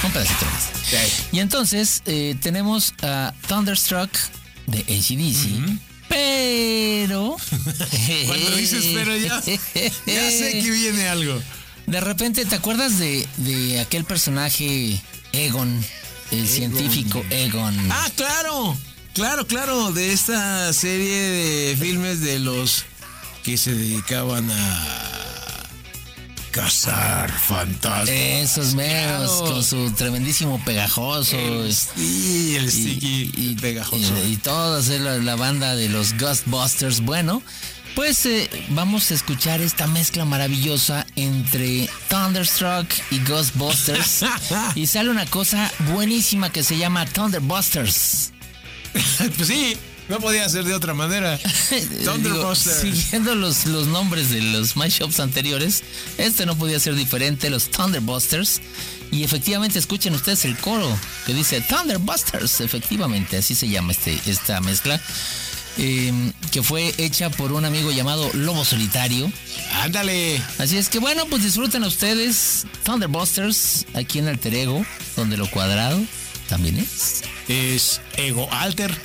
un pedacito más. Sí. Y entonces tenemos a Thunderstruck de AC/DC, pero... Cuando dices pero ya sé que viene algo. De repente, ¿te acuerdas de aquel personaje Egon, el científico Egon? Ah, claro, de esta serie de filmes de los que se dedicaban a cazar fantasmas. Esos meros, Claro. con su tremendísimo pegajoso. El sticky pegajoso. Y toda la banda de los Ghostbusters. Bueno, pues vamos a escuchar esta mezcla maravillosa entre Thunderstruck y Ghostbusters. Y sale una cosa buenísima que se llama Thunderbusters. Pues sí, no podía ser de otra manera. Thunderbusters. Digo, siguiendo los nombres de los mashups anteriores, este no podía ser diferente, los Thunderbusters. Y efectivamente escuchen ustedes el coro que dice Thunderbusters. Efectivamente, así se llama esta mezcla. Que fue hecha por un amigo llamado Lobo Solitario. Ándale. Así es que bueno, pues disfruten a ustedes Thunderbusters aquí en Alter Ego, donde lo cuadrado también es Ego Alter.